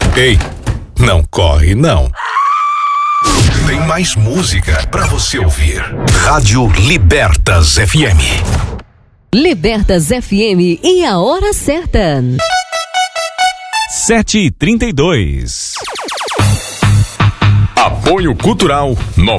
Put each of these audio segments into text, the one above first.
Ei, não corre não. Tem mais música pra você ouvir. Rádio Libertas FM. Libertas FM e a hora certa. 7h32. Apoio Cultural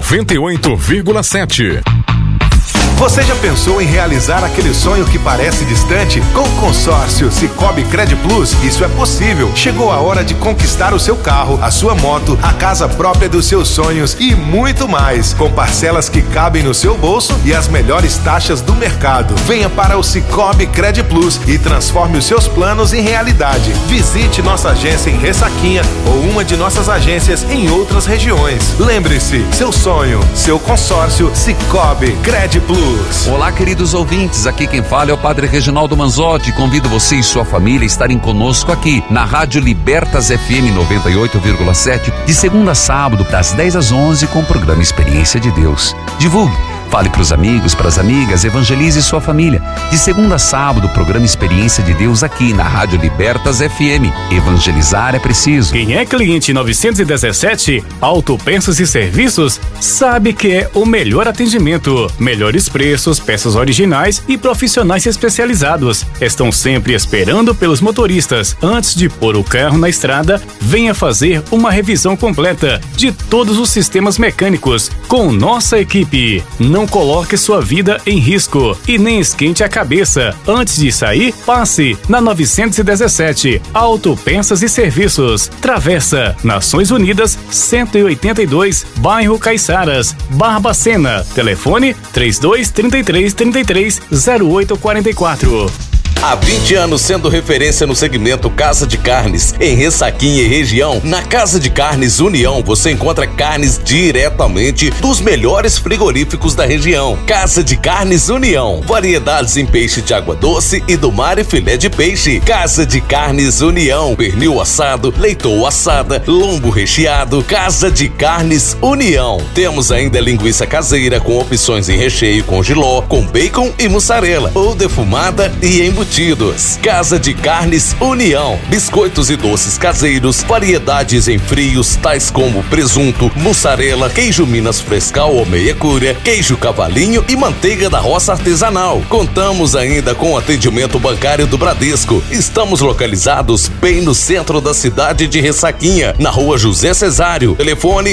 98,7. Você já pensou em realizar aquele sonho que parece distante? Com o consórcio Sicoob Cred Plus, isso é possível. Chegou a hora de conquistar o seu carro, a sua moto, a casa própria dos seus sonhos e muito mais, com parcelas que cabem no seu bolso e as melhores taxas do mercado. Venha para o Sicoob Cred Plus e transforme os seus planos em realidade. Visite nossa agência em Ressaquinha ou uma de nossas agências em outras regiões. Lembre-se, seu sonho, seu consórcio Sicoob Cred Plus. Olá, queridos ouvintes, aqui quem fala é o Padre Reginaldo Manzotti. Convido você e sua família a estarem conosco aqui na Rádio Libertas FM 98,7, de segunda a sábado, das 10 às 11, com o programa Experiência de Deus. Divulgue, fale para os amigos, para as amigas, evangelize sua família. De segunda a sábado, programa Experiência de Deus aqui na Rádio Libertas FM. Evangelizar é preciso. Quem é cliente 917, Autopeças e Serviços, sabe que é o melhor atendimento, melhores preços, peças originais e profissionais especializados. Estão sempre esperando pelos motoristas. Antes de pôr o carro na estrada, venha fazer uma revisão completa de todos os sistemas mecânicos com nossa equipe. Não coloque sua vida em risco e nem esquente a cabeça. Antes de sair, passe na 917, Autopeças e Serviços. Travessa Nações Unidas 182, bairro Caiçaras, Barbacena. Telefone 3233330844. Há 20 anos sendo referência no segmento Casa de Carnes, em Ressaquinha e região. Na Casa de Carnes União você encontra carnes diretamente dos melhores frigoríficos da região. Casa de Carnes União, variedades em peixe de água doce e do mar e filé de peixe. Casa de Carnes União, pernil assado, leitoa assada, lombo recheado. Casa de Carnes União. Temos ainda linguiça caseira com opções em recheio com jiló, com bacon e mussarela, ou defumada e embutida. Casa de Carnes União, biscoitos e doces caseiros, variedades em frios, tais como presunto, mussarela, queijo Minas Frescal ou meia cura, queijo cavalinho e manteiga da roça artesanal. Contamos ainda com atendimento bancário do Bradesco. Estamos localizados bem no centro da cidade de Ressaquinha, na rua José Cesário. Telefone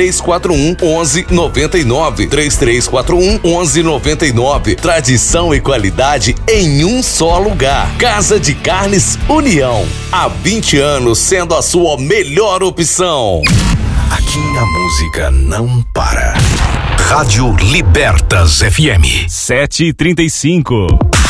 3341-1199, 3341-1199. Tradição e qualidade em um só lugar. Casa de Carnes União. Há 20 anos sendo a sua melhor opção. Aqui a música não para. Rádio Libertas FM. 7h35.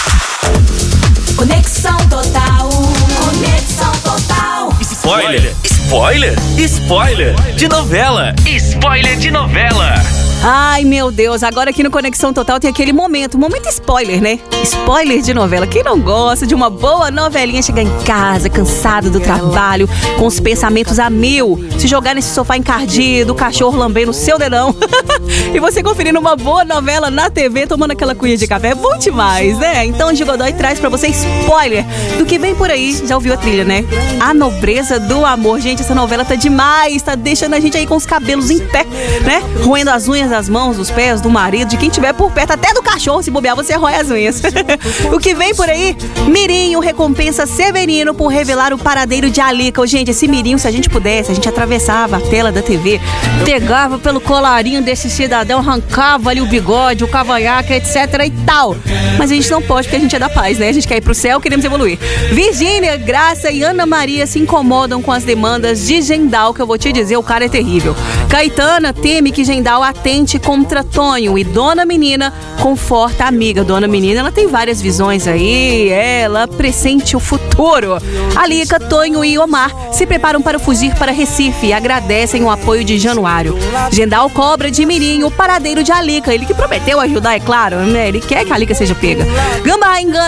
Conexão Total. Conexão Total. Spoiler! Spoiler! Spoiler de novela! Spoiler de novela! Ai, meu Deus, agora aqui no Conexão Total tem aquele momento spoiler, né? Spoiler de novela. Quem não gosta de uma boa novelinha, chegar em casa, cansado do trabalho, com os pensamentos a mil, se jogar nesse sofá encardido, o cachorro lambendo o seu dedão e você conferindo uma boa novela na TV, tomando aquela cuia de café, é bom demais, né? Então o Gigodoy traz pra você spoiler do que vem por aí. Já ouviu a trilha, né? A Nobreza do Amor. Gente, essa novela tá demais, tá deixando a gente aí com os cabelos em pé, né? Roendo as unhas das mãos, dos pés, do marido, de quem tiver por perto, até do cachorro, se bobear, você rói as unhas. O que vem por aí? Mirinho recompensa Severino por revelar o paradeiro de Alica. Gente, esse Mirinho, se a gente pudesse, a gente atravessava a tela da TV, pegava pelo colarinho desse cidadão, arrancava ali o bigode, o cavanhaque, etc e tal. Mas a gente não pode, porque a gente é da paz, né? A gente quer ir pro céu, queremos evoluir. Virgínia, Graça e Ana Maria se incomodam com as demandas de Gendal, que eu vou te dizer, o cara é terrível. Caetana teme que Gendal atente contra Tonho e Dona Menina conforta a amiga. Dona Menina, ela tem várias visões aí, ela pressente o futuro. Alica, Tonho e Omar se preparam para fugir para Recife e agradecem o apoio de Januário. Gendal cobra de Mirim o paradeiro de Alica, ele que prometeu ajudar, é claro, né? Ele quer que a Alica seja pega. Gambá engana